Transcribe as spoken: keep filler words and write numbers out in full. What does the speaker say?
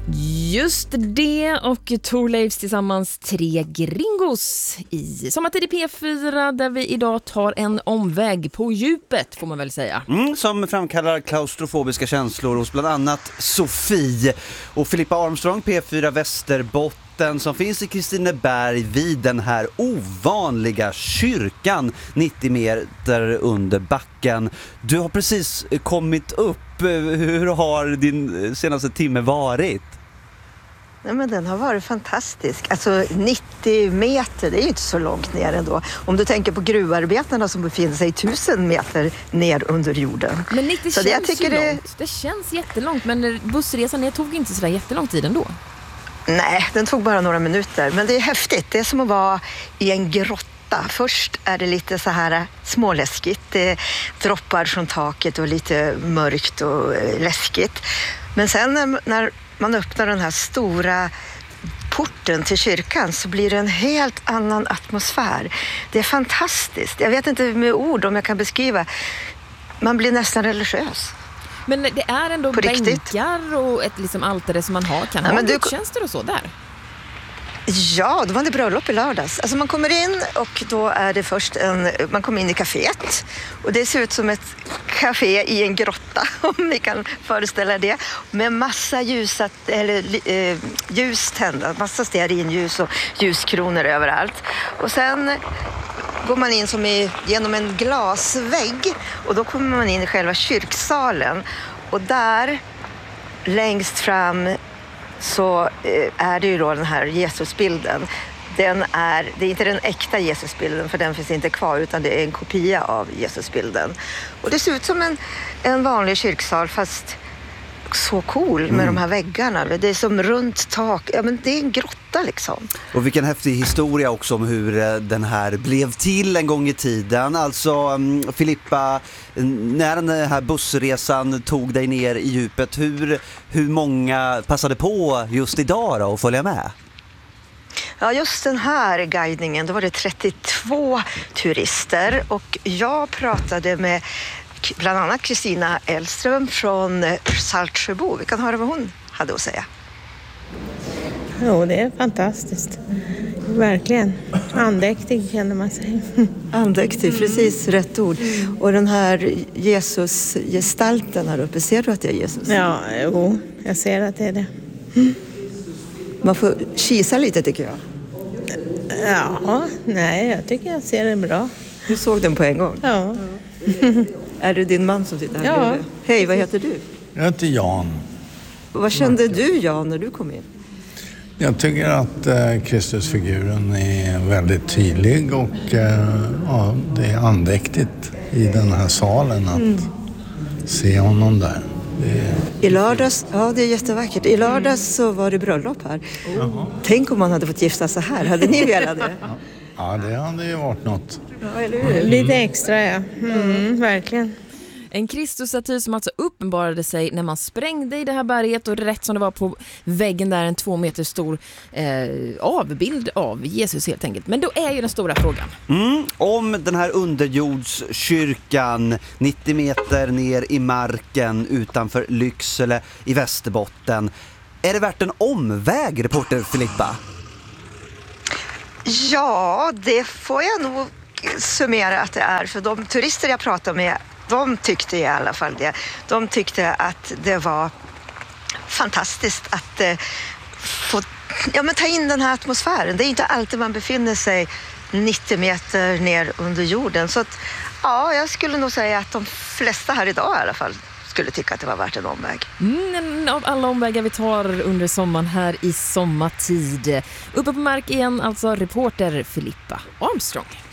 Just det, och Thorleifs tillsammans tre gringos i Sommartid i P fyra, där vi idag tar en omväg på djupet, får man väl säga. Mm, som framkallar klaustrofobiska känslor hos bland annat Sofie och Filippa Armstrong, P fyra Västerbotten, som finns i Kristineberg vid den här ovanliga kyrkan nittio meter under backen. Du har precis kommit upp. Hur har din senaste timme varit? Nej, men den har varit fantastisk. Alltså nittio meter, det är ju inte så långt ner ändå. Om du tänker på gruvarbetarna som befinner sig tusen meter ner under jorden. Men nittio så känns det, jag tycker ju det... långt. Det känns jättelångt, men bussresan ner tog inte så där jättelång tid ändå. Nej, den tog bara några minuter. Men det är häftigt. Det är som att vara i en grotta. Först är det lite så här småläskigt. Det droppar från taket och lite mörkt och läskigt. Men sen när man öppnar den här stora porten till kyrkan så blir det en helt annan atmosfär. Det är fantastiskt. Jag vet inte med ord om jag kan beskriva. Man blir nästan religiös. Men det är ändå på bänkar riktigt. Och ett liksom altare som man har. Kan ja, ha men du... gudstjänster och så där? Ja, det var det bröllop i lördags. Alltså man kommer in och då är det först en... Man kommer in i kaféet och det ser ut som ett café i en grotta, om ni kan föreställa det. Med massa ljusa, eller, eh, ljus tända, massa stearinljus och ljuskronor överallt. Och sen går man in som i, genom en glasvägg och då kommer man in i själva kyrksalen. Och där längst fram så är det ju då den här Jesusbilden. Den är, det är inte den äkta Jesusbilden, för den finns inte kvar, utan det är en kopia av Jesusbilden. Och det ser ut som en, en vanlig kyrksal, fast så cool med mm. de här väggarna. Det är som runt tak. Ja, men det är en grotta liksom. Och vilken häftig historia också om hur den här blev till en gång i tiden. Alltså Filippa, när den här bussresan tog dig ner i djupet, hur, hur många passade på just idag då att följa med? Ja, just den här guidningen, då var det trettiotvå turister och jag pratade med bland annat Kristina Elström från Saltsjöbo. Vi kan höra vad hon hade att säga. Jo, det är fantastiskt. Verkligen. Andäktig känner man sig. Andäktig, precis rätt ord. Och den här Jesus-gestalten här uppe, ser du att det är Jesus? Ja, jo, jag ser att det är det. Mm. Man får kisa lite tycker jag. Ja, nej, jag tycker jag ser det bra. Du såg den på en gång? Ja. Är det din man som sitter här ja. bredvid? Hej, vad heter du? Jag heter Jan. Vad kände du, Jan, när du kom in? Jag tycker att eh, Kristusfiguren är väldigt tydlig och eh, ja, det är andäktigt i den här salen att mm. se honom där. Är... I lördags, ja det är jättevackert. I lördags så var det bröllop här. Oh. Tänk om man hade fått gifta sig här. Hade ni velat det? Ja, det hade ju varit något. Ja, eller hur? Lite extra, ja. Mm, verkligen. En Kristusstaty som alltså uppenbarade sig när man sprängde i det här berget, och rätt som det var på väggen där en två meter stor eh, avbild av Jesus helt enkelt. Men då är ju den stora frågan. Mm, om den här underjordskyrkan nittio meter ner i marken utanför Lycksele i Västerbotten. Är det värt en omväg, reporter Filippa? Ja, det får jag nog summera att det är. För de turister jag pratade med, de tyckte i alla fall det. De tyckte att det var fantastiskt att eh, få ja, men ta in den här atmosfären. Det är inte alltid man befinner sig nittio meter ner under jorden. Så att, ja, jag skulle nog säga att de flesta här idag i alla fall skulle tycka att det var värt en omväg. Mm, av alla omvägar vi tar under sommaren här i sommartid. Uppe på mark igen, alltså reporter Filippa Armstrong.